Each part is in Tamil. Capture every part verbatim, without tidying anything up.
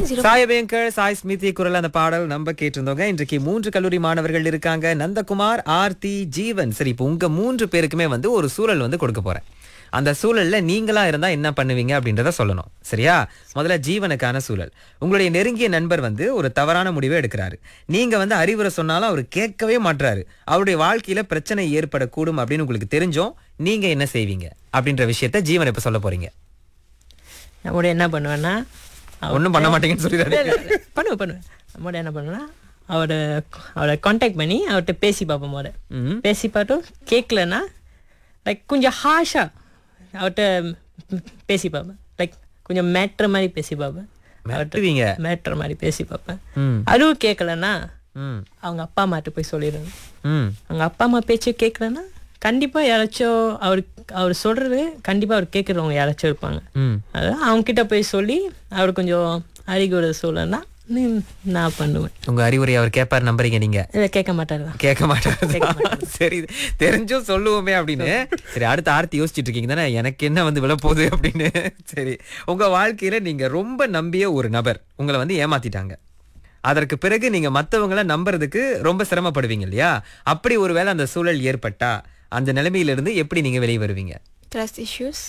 சாய் அபியங்கர் சாய் ஸ்மிருதி குரல் அந்த பாடல் நம்ம கேட்டிருந்தோங்க. இன்றைக்கு மூன்று கல்லூரி மாணவர்கள் இருக்காங்க, நந்தகுமார், ஆர்த்தி, ஜீவன். சரி, இப்போ உங்க மூன்று பேருக்குமே வந்து ஒரு சூழல் வந்து கொடுக்க போறேன். அந்த சூழல்ல நீங்களா இருந்தா என்ன பண்ணுவீங்க அப்படின்றத சொல்லணும். சரியா? முதல்ல ஜீவனுக்கான சூழல். உங்களுடைய நெருங்கிய நண்பர் வந்து ஒரு தவறான முடிவை எடுக்கிறாரு. நீங்க வந்து அறிவுரை சொன்னாலும் அவர் கேட்கவே மாட்டாரு. அவருடைய வாழ்க்கையில பிரச்சனை ஏற்படக்கூடும் அப்படின்னு உங்களுக்கு தெரிஞ்சும் நீங்க என்ன செய்வீங்க அப்படின்ற விஷயத்த ஜீவன் இப்ப சொல்ல போறீங்க. நம்மளோட என்ன பண்ணுவேன்னா, ஒன்றும் பண்ண மாட்டேங்கன்னு சொல்லிடுறாரு. பண்ணுவேன் பண்ணுவேன் நம்மளோட என்ன பண்ணுவேன்னா, அவரை அவரை கான்டாக்ட் பண்ணி அவர்கிட்ட பேசி பார்ப்போம். போட பேசி பார்த்தும் கேட்கலன்னா லைக் கொஞ்சம் ஹாஷா அவர்கிட்ட பேசி பார்ப்பேன். லைக் கொஞ்சம் மேட்ரு மாதிரி பேசி பார்ப்பேன். அவர்கிட்ட மேட்ரு மாதிரி பேசி பார்ப்பேன். அதுவும் கேட்கலன்னா அவங்க அப்பா அம்மாட்ட போய் சொல்லிடுவேன். அவங்க அப்பா அம்மா பேச்சு கேட்கலன்னா கண்டிப்பாக யாராச்சும் அவர் அவர் சொல்கிறது கண்டிப்பாக அவர் கேட்குறவங்க யாராச்சும் இருப்பாங்க. அதான் அவங்க கிட்ட போய் சொல்லி அவர் கொஞ்சம் அறிகுறை சொல்லனா நான் பண்ணுவேன். உங்க அறிவுரை அவர் கேட்பாரு நம்புறீங்க நீங்க? கேட்க மாட்டாரு கேட்க மாட்டாரு. சரி, தெரிஞ்சும் சொல்லுவோமே அப்படின்னு. சரி, அடுத்த ஆர்த்தி யோசிச்சுட்டு இருக்கீங்க தானே, எனக்கு என்ன வந்து விழப்போகுது அப்படின்னு. சரி, உங்க வாழ்க்கையில நீங்க ரொம்ப நம்பிய ஒரு நபர் உங்களை வந்து ஏமாத்திட்டாங்க. அதற்கு பிறகு நீங்க மத்தவங்களை நம்புறதுக்கு ரொம்ப சிரமப்படுவீங்க இல்லையா? அப்படி ஒருவேளை அந்த சூழல் ஏற்பட்டா அந்த நிலைமையிலிருந்து எப்படி நீங்க வெளியே வருவீங்க? Trust issues.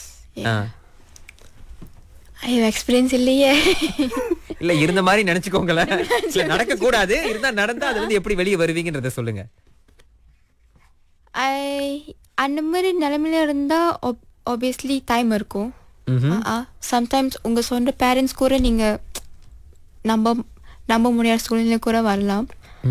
ஐயோ, எக்ஸ்பீரியன்ஸ் இல்லையே. இல்ல, இருந்த மாதிரி நினைச்சுக்கோங்களேன். இல்ல, நடக்க கூடாது, இருந்தா நடந்தா அது வந்து எப்படி வெளியே வருவீங்கன்றத சொல்லுங்க. ஐ அந்த மாதிரி நிலைமையில இருந்தா ஆப்வியஸ்லி டைம் இருக்கும். சம்டைம்ஸ் உங்க சொந்த பேரண்ட்ஸ் கூட நீங்க நம்ப நம்ப முடியாத சூழ்நிலை கூட வரலாம்.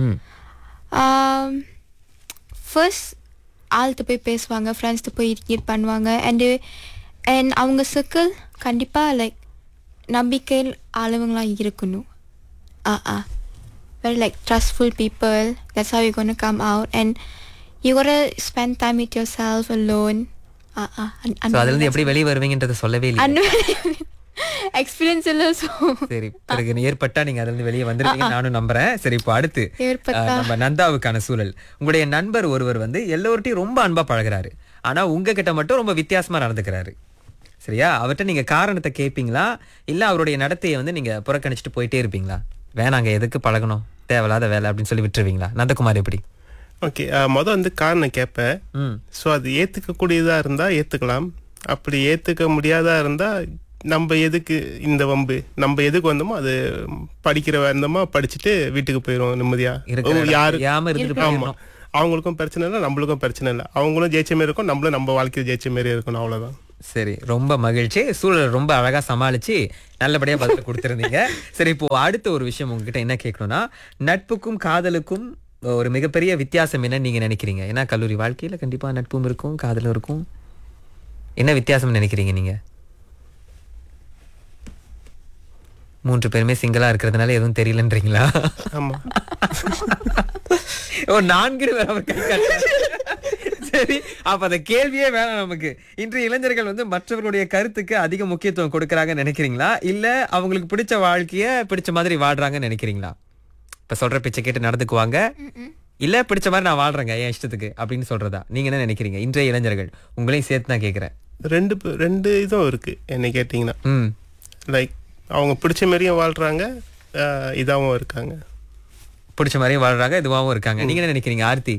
ஃபர்ஸ்ட் ஆள்கிட்ட போய் பேசுவாங்க, ஃப்ரெண்ட்ஸ்கிட்ட போய் இரிட்டேட் பண்ணுவாங்க. அண்டு அண்ட் அவங்க சர்க்கிள் கண்டிப்பாக லைக் நம்பிக்கை ஆளுவங்களாம் இருக்கணும். ஆ ஆ very like trustful people. That's how you gonna come out and you gonna spend time with your self alone. ஆ ஆ அதுலேருந்து எப்படி வெளியே வருவீங்கன்றத சொல்லவே இல்லை. எக்ஸ்பீரியன்ஸ் இல்லை. ஸோ சரி, பிறகு ஏற்பட்டா நீங்க அதுல இருந்து வெளியே வந்துருக்கீங்க நானும் நம்புறேன். சரி, இப்போ அடுத்து நம்ம நந்தாவுக்கான சூழல். உங்களுடைய நண்பர் ஒருவர் வந்து எல்லோர்ட்டையும் ரொம்ப அன்பா பழகுறாரு, ஆனா உங்ககிட்ட மட்டும் ரொம்ப வித்தியாசமா நடந்துக்கிறாரு. சரியா? அவர்கிட்ட நீங்க காரணத்தை கேட்பீங்களா, இல்ல அவருடைய நடத்தையை வந்து நீங்க புறக்கணிச்சுட்டு போயிட்டே இருப்பீங்களா? வேணாங்க, எதுக்கு பழகணும், தேவையில்லாத வேலை அப்படின்னு சொல்லி விட்டுருவீங்களா? நந்தகுமார் எப்படி? ஓகே, மொதல் வந்து காரணம் கேட்பேன். ஸோ அது ஏற்றுக்கக்கூடியதா இருந்தா ஏற்றுக்கலாம். அப்படி ஏற்றுக்க முடியாதா இருந்தா நம்ம எதுக்கு இந்த வம்பு, நம்ம எதுக்கு வந்தோமோ அது படிக்கிற வந்தோமோ படிச்சுட்டு வீட்டுக்கு போயிடும் நிம்மதியா. யாரு ஆமா, அவங்களுக்கும் பிரச்சனை இல்லை, நம்மளுக்கும் பிரச்சனை இல்லை. அவங்களும் ஜெயிச்ச மாரி இருக்கும், நம்மளும் நம்ம வாழ்க்கையில் ஜெயிச்ச மாரி இருக்கணும். அவ்வளவுதான். சரி, ரொம்ப மகிழ்ச்சி. சூழல் ரொம்ப அழகா சமாளிச்சு நல்லபடியா பதில் கொடுத்திருந்தீங்க. சரி, இப்போ அடுத்த ஒரு விஷயம் உங்ககிட்ட என்ன கேட்கணும்னா, நட்புக்கும் காதலுக்கும் ஒரு மிகப்பெரிய வித்தியாசம் என்ன நீங்க நினைக்கிறீங்க? ஏன்னா கல்லூரி வாழ்க்கையில கண்டிப்பா நட்பும் இருக்கும், காதலும் இருக்கும். என்ன வித்தியாசம் நினைக்கிறீங்க நீங்க? மூன்று பேருமே சிங்கிளா இருக்கிறதுனால எதுவும் தெரியலன்றீங்களா? ஆமா. ஓ, நான்கு சரி, அப்ப அந்த கேள்வியே வேணாம் நமக்கு. இன்றைய இளைஞர்கள் வந்து மற்றவர்களுடைய கருத்துக்கு அதிக முக்கியத்துவம் கொடுக்கறாங்கன்னு நினைக்கிறீங்களா, இல்ல அவங்களுக்கு பிடிச்ச வாழ்க்கைய பிடிச்ச மாதிரி வாழ்றாங்கன்னு நினைக்கிறீங்களா? இப்ப சொல்ற பிச்சை கேட்டு நடந்துக்குவாங்க, இல்ல பிடிச்ச மாதிரி நான் வாழ்றேங்க என் இஷ்டத்துக்கு அப்படின்னு சொல்றதா? நீங்க என்ன நினைக்கிறீங்க? இன்றைய இளைஞர்கள் உங்களையும் சேர்த்து நான் கேட்கிறேன். ரெண்டு ரெண்டு இதுவும் இருக்கு என்ன கேட்டீங்கன்னா. லைக் அவங்க பிடிச்ச மாதிரியும் வாழ்றாங்க, இதாகவும் இருக்காங்க. பிடிச்ச மாதிரியும் வாழ்றாங்க, இதுவாகவும் இருக்காங்க. நீங்க என்ன நினைக்கிறீங்க ஆர்த்தி?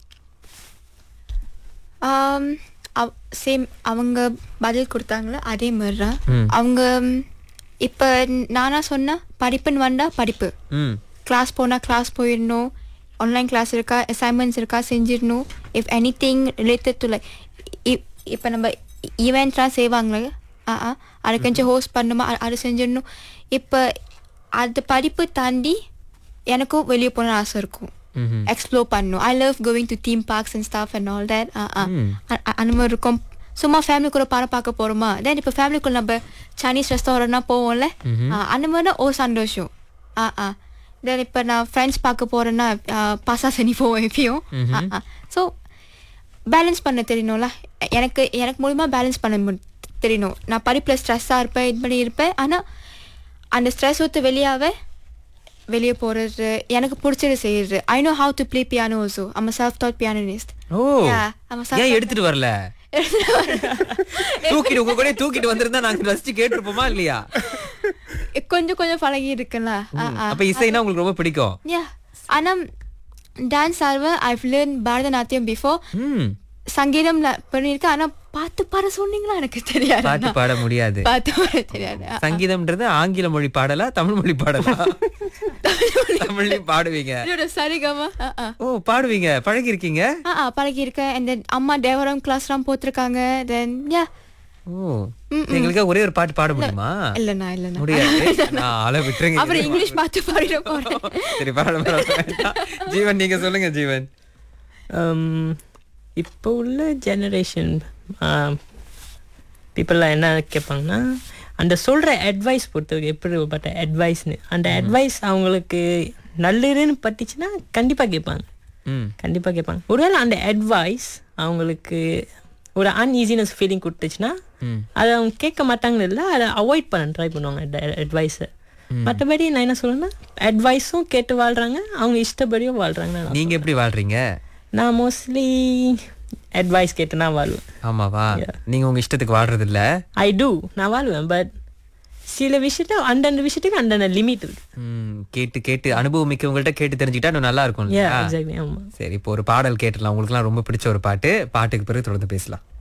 சேம், அவங்க பதில் கொடுத்தாங்களே அதே மாதிரி தான். அவங்க இப்போ நானா சொன்னா படிப்புன்னு வந்தா படிப்பு, கிளாஸ் போனா கிளாஸ் போயிடணும், ஆன்லைன் கிளாஸ் இருக்கா, அசைன்மெண்ட்ஸ் இருக்கா செஞ்சிடணும். If any thing related to like இப்போ நம்ம ஈவெண்ட்லாம் செய்வாங்களே, ஆ ஆ அதை கொஞ்சம் ஹோஸ்ட் பண்ணுமா, அது செஞ்சிடணும். இப்போ அது படிப்பு தாண்டி எனக்கும் வெளியே போன ஆசை இருக்கும், எக்ஸ்ப்ளோர் பண்ணணும். I love going to theme parks and staff and all that. அந்த மாதிரி இருக்கும். சும்மா ஃபேமிலி கூட படம் பார்க்க போகிறோமா, தென் இப்போ ஃபேமிலிக்குள்ள நம்ம சைனீஸ் ரெஸ்டாரண்ட்னா போவோம்ல, அந்த மாதிரி தான் ஓ சந்தோஷம். ஆ ஆ தென் இப்போ நான் ஃப்ரெண்ட்ஸ் பார்க்க போகிறேன்னா பாசா சனி போவோம் எப்பயும். ஆ ஆ ஸோ பேலன்ஸ் பண்ண தெரியணும்ல. எனக்கு எனக்கு மூலிமா பேலன்ஸ் பண்ண தெரியணும். நான் படிப்பில் ஸ்ட்ரெஸ்ஸாக இருப்பேன், இது பண்ணி இருப்பேன், ஆனால் அந்த ஸ்ட்ரெஸ் ஒத்து வெளியாவே வெளியே போகிறது, எனக்கு பிடிச்சது செய்யறது. I know how to play piano also. I'm a self taught pianist. ஓ, ஏன் எடுத்துட்டு வரல? தூக்கிட்டு உங்க கூட தூக்கிட்டு வந்திருந்தா நாங்க ரசிச்சு கேட்டிருப்போமா இல்லையா? கொஞ்சம் கொஞ்சம் பழகி இருக்குல்ல. அப்ப இசைனா உங்களுக்கு ரொம்ப பிடிக்கும். யா, ஆனா டான்ஸ் ஆடுவேன். I've learn Bharatanatyam before. ம் சங்கீதம்ல பண்ணிருக்கேன். ஆனா பாட்டு பாட சொன்னீங்களா எனக்கு தெரியாது. பாட்டு பாட முடியாது. பாட்டு பாட தெரியாது. சங்கீதம்ன்றது ஆங்கில மொழி பாடலா தமிழ் மொழி பாடலா? தமிழ்லயும் பாடுவீங்க. சரிகமா ஓ பாடுவீங்க, பழகி இருக்கீங்க. பழகி இருக்கேன். and then அம்மா தேவரம் கிளாஸ் எல்லாம் போட்டிருக்காங்க. தென் யா. ஓ எங்களுக்கு ஒரே ஒரு பாட்டு பாட முடியுமா? இல்லண்ணா இல்லண்ணா முடியாது. நான் ஆள விட்டுருங்க. அப்புறம் இங்கிலீஷ் பாட்டு பாடிட போறேன். சரி பாட. ஜீவன் நீங்க சொல்லுங்க ஜீவன். இப்போ உள்ள ஜெனரேஷன் பீப்புளெலாம் என்ன கேட்பாங்கன்னா, அந்த சொல்கிற அட்வைஸ் பொறுத்தவரைக்கும் எப்படிப்பட்ட அட்வைஸ்னு, அந்த அட்வைஸ் அவங்களுக்கு நல்லதுன்னு பட்டுச்சுன்னா கண்டிப்பாக கேட்பாங்க. கண்டிப்பாக கேட்பாங்க. ஒருவேளை அந்த அட்வைஸ் அவங்களுக்கு ஒரு அன்ஈஸினஸ் ஃபீலிங் கொடுத்துச்சுன்னா அதை அவங்க கேட்க மாட்டாங்கன்னு இல்லை, அதை அவாய்ட் பண்ண ட்ரை பண்ணுவாங்க அட்வைஸை. மற்றபடி நான் என்ன சொல்லுவேன்னா, அட்வைஸும் கேட்டு வாழ்கிறாங்க, அவங்க இஷ்டப்படியும் வாழ்கிறாங்க. நீங்கள் எப்படி வாழ்கிறீங்க? நான் மோஸ்ட்லி அட்வைஸ் கேட்டு நான் வாழ்வேன். ஆமாவா? நீங்க உங்க இஷ்டத்துக்கு வாழ்றது இல்ல? ஐ டூ, நான் வாழ்வேன். பட் சில விஷயத்த அந்தந்த விஷயத்துக்கு அந்தந்த லிமிட் இருக்கு. கேட்டு கேட்டு அனுபவமிக்கவங்கள்ட்ட கேட்டு தெரிஞ்சுக்கிட்டா இன்னும் நல்லா இருக்கும். Yeah, exactly. ஆமா. சரி, இப்போ ஒரு பாடல் கேட்டுலாம். உங்களுக்கு எல்லாம் ரொம்ப பிடிச்ச ஒரு பாட்டு. பாட்டுக்கு பிறகு தொடர்ந்து பேசலாம்.